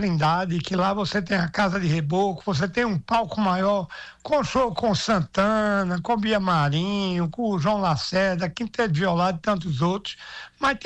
Trindade, que lá você tem a Casa de Reboco, você tem um palco maior, com show com Santana, com Bia Marinho, com o João Lacerda, Quinteto Violado e tantos outros, mas